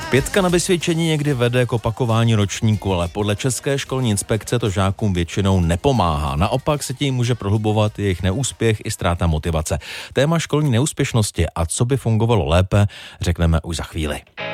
5 na vysvědčení někdy vede k opakování ročníku, ale podle České školní inspekce to žákům většinou nepomáhá. Naopak se tím může prohlubovat jejich neúspěch i ztráta motivace. Téma školní neúspěšnosti a co by fungovalo lépe, řekneme už za chvíli.